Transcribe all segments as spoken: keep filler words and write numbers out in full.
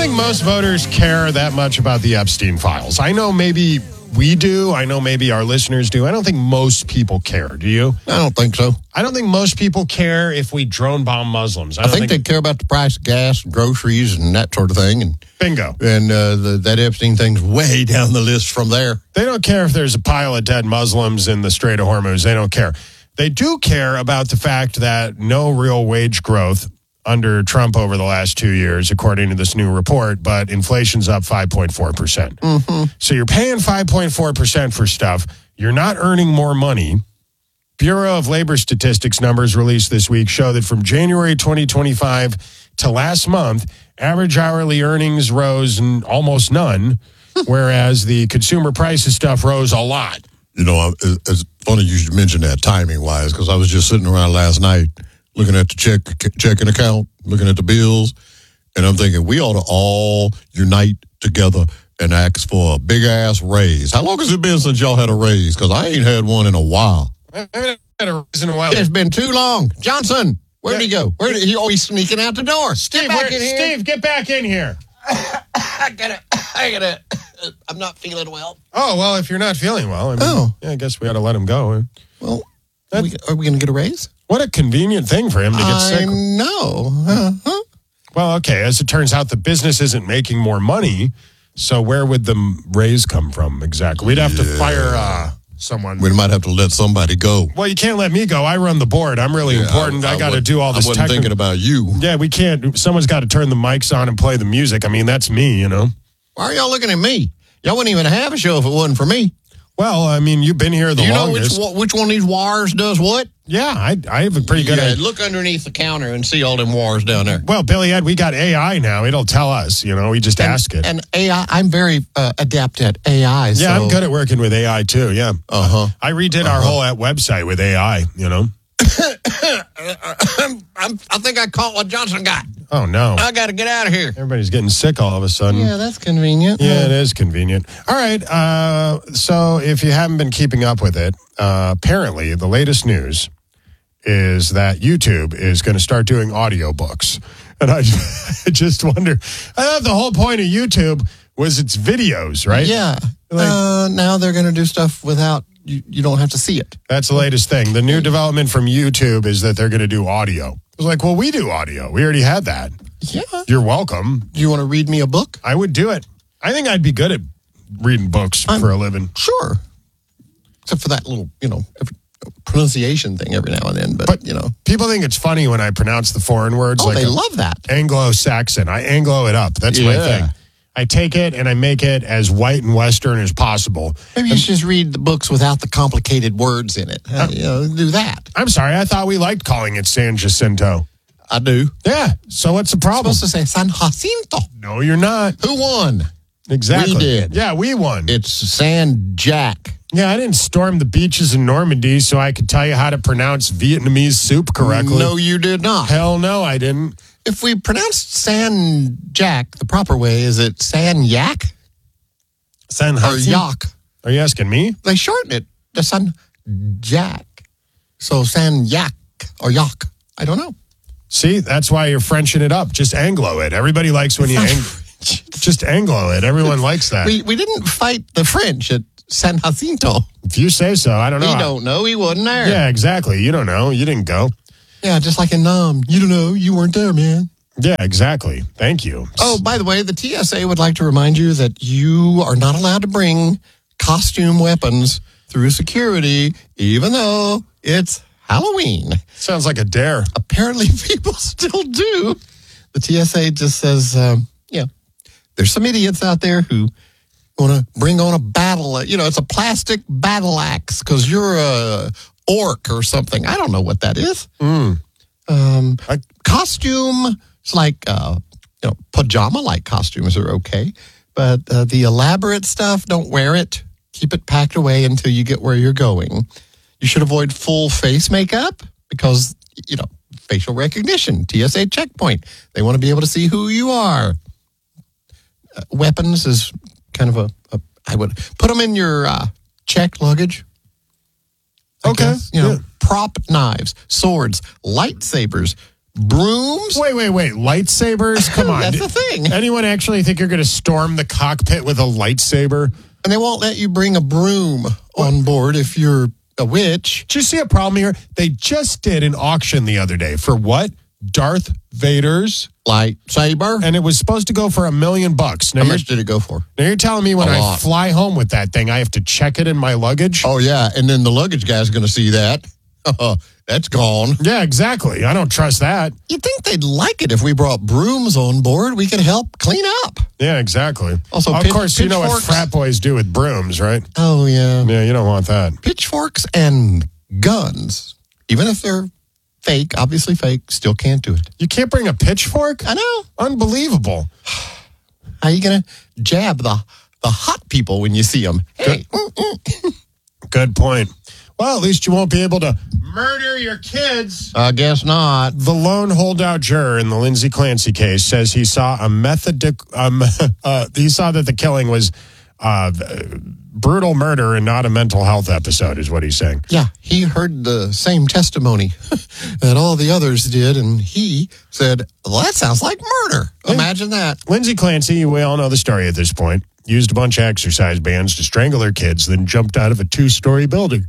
think most voters care that much about the Epstein files. I know maybe we do. I know maybe our listeners do. I don't think most people care. Do you? I don't think so. I don't think most people care if we drone bomb Muslims. I, I don't think, think they care about the price of gas and groceries and that sort of thing. And bingo. And uh, the, that Epstein thing's way down the list from there. They don't care if there's a pile of dead Muslims in the Strait of Hormuz. They don't care. They do care about the fact that no real wage growth under Trump over the last two years, according to this new report, but inflation's up five point four percent. Mm-hmm. So you're paying five point four percent for stuff. You're not earning more money. Bureau of Labor Statistics numbers released this week show that from January twenty twenty-five to last month, average hourly earnings rose n- almost none, whereas the consumer price of stuff rose a lot. You know, it's funny you should mention that timing-wise, because I was just sitting around last night looking at the check checking account, looking at the bills, and I'm thinking we ought to all unite together and ask for a big-ass raise. How long has it been since y'all had a raise? Because I ain't had one in a while. I haven't had a raise in a while. It's been too long. Johnson, where'd he go? Where did he always sneaking out the door? Steve, Get back where, in here. Steve, get back in here. I gotta, I gotta, I'm not feeling well. Oh, well, if you're not feeling well, I mean, Oh. yeah, I guess we ought to let him go. Well, are we, are we going to get a raise? What a convenient thing for him to get I sick. know. Uh-huh. Well, okay, as it turns out, the business isn't making more money, so where would the raise come from exactly? We'd have to Yeah. fire uh, someone. We might have to let somebody go. Well, you can't let me go. I run the board. I'm really Yeah, important. I, I got to would- do all this I wasn't technical- thinking about you. Yeah, we can't. Someone's got to turn the mics on and play the music. I mean, that's me, you know. Why are y'all looking at me? Y'all wouldn't even have a show if it wasn't for me. Well, I mean, you've been here the Do you know which, longest. one- which one of these wires does what? Yeah, I, I have a pretty good Yeah, idea. look underneath the counter and see all them wires down there. Well, Billy Ed, we got A I now. It'll tell us, you know, we just and, ask it. And A I, I'm very uh, adept at A I. yeah, so. I'm good at working with A I too, yeah. Uh-huh. I redid uh-huh. our whole uh, website with A I, you know. I'm, I'm, I think I caught what Johnson got. Oh, no. I got to get out of here. Everybody's getting sick all of a sudden. Yeah, that's convenient. Yeah, it is convenient. All right. Uh, so if you haven't been keeping up with it, uh, apparently the latest news is that YouTube is going to start doing audiobooks. And I, I just wonder, I thought the whole point of YouTube was its videos, right? Yeah. Like- uh, now they're going to do stuff without, you, you don't have to see it. That's the latest thing. The new development from YouTube is that they're going to do audio. I was like, well, we do audio. We already had that. Yeah. You're welcome. Do you want to read me a book? I would do it. I think I'd be good at reading books I'm- for a living. Sure. Except for that little, you know, every, pronunciation thing every now and then. But, But you know. people think it's funny when I pronounce the foreign words. Oh, like they a- love that. Anglo-Saxon. I Anglo it up. That's my Yeah. thing. I take it and I make it as white and Western as possible. Maybe you should just read the books without the complicated words in it. Uh, you know, do that. I'm sorry. I thought we liked calling it San Jacinto. I do. Yeah. So what's the I'm problem? supposed to say San Jacinto. No, you're not. Who won? Exactly. We did. Yeah, we won. It's San Jack. Yeah, I didn't storm the beaches in Normandy so I could tell you how to pronounce Vietnamese soup correctly. No, you did not. Hell no, I didn't. If we pronounced San Jack the proper way, is it San Yak San or Jacinto? Yak? Are you asking me? They shorten it to San Jack. So San Yak or Yak. I don't know. See, that's why you're Frenching it up. Just Anglo it. Everybody likes when you ang- just Anglo it. Everyone likes that. We we didn't fight the French at San Jacinto. If you say so, I don't know. He don't know. He wasn't there. Yeah, exactly. You don't know. You didn't go. Yeah, just like in Nam. You don't know. You weren't there, man. Yeah, exactly. Thank you. Oh, by the way, the T S A would like to remind you that you are not allowed to bring costume weapons through security, even though it's Halloween. Sounds like a dare. Apparently, people still do. The T S A just says, um, yeah, there's some idiots out there who want to bring on a battle. You know, it's a plastic battle axe because you're a orc or something. I don't know what that is. Mm. Um, I- costume, it's like, uh, you know, pajama-like costumes are okay. But uh, the elaborate stuff, don't wear it. Keep it packed away until you get where you're going. You should avoid full face makeup because, you know, facial recognition, T S A checkpoint. They want to be able to see who you are. Uh, weapons is kind of a, a, I would put them in your uh, checked luggage. I Okay, guess. You know, yeah. prop knives, swords, lightsabers, brooms. Wait, wait, wait. Lightsabers? Come on. That's the thing. Anyone actually think you're going to storm the cockpit with a lightsaber? And they won't let you bring a broom on board if you're a witch. Do you see a problem here? They just did an auction the other day for what? Darth Vader's lightsaber. And it was supposed to go for a million bucks. Now How much did it go for? Now you're telling me when A I lot. fly home with that thing, I have to check it in my luggage? Oh, yeah. And then the luggage guy's going to see that. That's gone. Yeah, exactly. I don't trust that. You'd think they'd like it if we brought brooms on board. We could help clean up. Yeah, exactly. Also, of pitch- course, you know what pitchforks. frat boys do with brooms, right? Oh, yeah. Yeah, you don't want that. Pitchforks and guns, even if they're fake, obviously fake, still can't do it. You can't bring a pitchfork? I know. Unbelievable. How are you going to jab the, the hot people when you see them? Hey. Good point. Well, at least you won't be able to murder your kids. I guess not. The lone holdout juror in the Lindsay Clancy case says he saw a methodic. Um, uh, he saw that the killing was uh, brutal murder and not a mental health episode, is what he's saying. Yeah, he heard the same testimony that all the others did, and he said, well, that sounds like murder. Imagine that. Lindsay Clancy, we all know the story at this point, used a bunch of exercise bands to strangle her kids, then jumped out of a two-story building.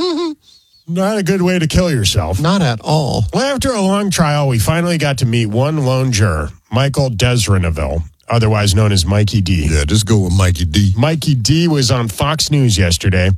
Not a good way to kill yourself. Not at all. Well, after a long trial, we finally got to meet one lone juror, Michael Desreneville, otherwise known as Mikey D. Yeah, just go with Mikey D. Mikey D was on Fox News yesterday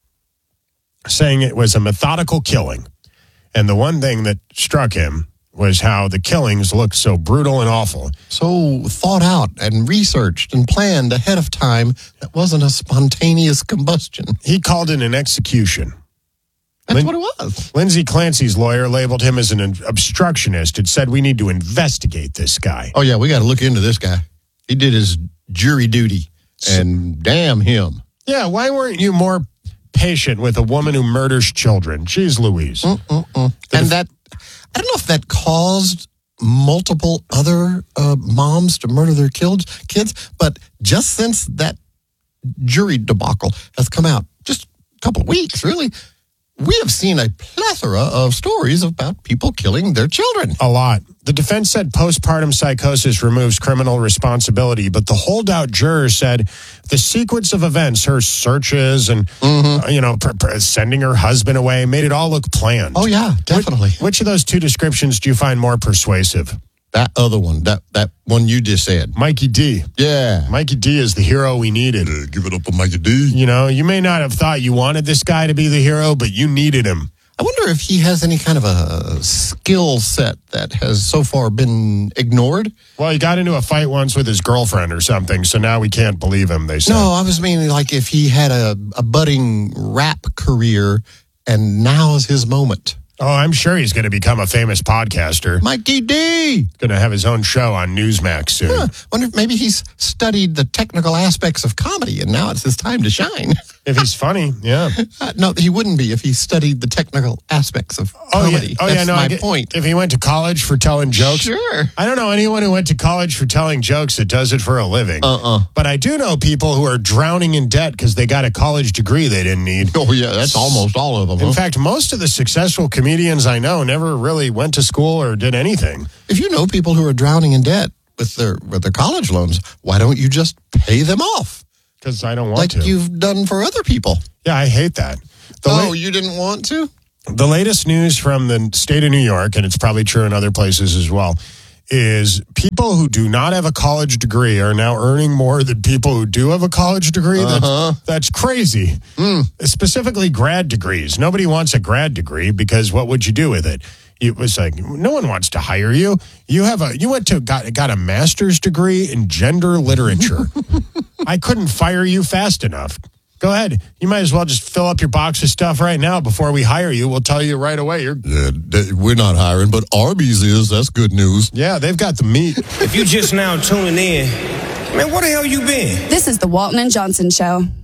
saying it was a methodical killing. And the one thing that struck him was how the killings looked so brutal and awful. So thought out and researched and planned ahead of time. That wasn't a spontaneous combustion. He called it an execution. That's Lin- what it was. Lindsay Clancy's lawyer labeled him as an obstructionist and said we need to investigate this guy. Oh, yeah, we got to look into this guy. He did his jury duty, and damn him. Yeah, why weren't you more patient with a woman who murders children? Jeez Louise. Mm-mm-mm. And that, I don't know if that caused multiple other uh, moms to murder their kids, kids, but just since that jury debacle has come out, just a couple of weeks, really, we have seen a plethora of stories about people killing their children. A lot. The defense said postpartum psychosis removes criminal responsibility, but the holdout juror said the sequence of events, her searches and, Mm-hmm. uh, you know, pr- pr- sending her husband away, made it all look planned. Oh, yeah, definitely. Which, which of those two descriptions do you find more persuasive? That other one, that that one you just said. Mikey D. Yeah. Mikey D is the hero we needed. Uh, give it up for Mikey D. You know, you may not have thought you wanted this guy to be the hero, but you needed him. I wonder if he has any kind of a skill set that has so far been ignored. Well, he got into a fight once with his girlfriend or something, so now we can't believe him, they said. No, I was meaning like if he had a, a budding rap career and now is his moment. Oh, I'm sure he's going to become a famous podcaster. Mikey D. Going to have his own show on Newsmax soon. Huh. Wonder if maybe he's studied the technical aspects of comedy and now it's his time to shine. If he's funny, yeah. Uh, no, he wouldn't be if he studied the technical aspects of Oh, comedy. yeah. Oh, That's yeah, no, my I get, point. If he went to college for telling jokes. Sure. I don't know anyone who went to college for telling jokes that does it for a living. Uh-uh. But I do know people who are drowning in debt because they got a college degree they didn't need. Oh, yeah, that's almost all of them. In huh? fact, most of the successful comedians I know never really went to school or did anything. If you know people who are drowning in debt with their with their college loans, why don't you just pay them off Because I don't want like to. you've done for other people? Yeah, I hate that. The oh, la- you didn't want to? The latest news from the state of New York, and it's probably true in other places as well, is people who do not have a college degree are now earning more than people who do have a college degree. Uh-huh. That's, that's crazy. Mm. Specifically grad degrees. Nobody wants a grad degree because what would you do with it? It was like, no one wants to hire you. You have a, you went to, got, got a master's degree in gender literature. I couldn't fire you fast enough. Go ahead. You might as well just fill up your box of stuff right now before we hire you. We'll tell you right away. You're, Yeah, th- we're not hiring, but Arby's is. That's good news. yeah, they've got the meat. If you just now tuning in, man, where the hell you been? This is the Walton and Johnson Show.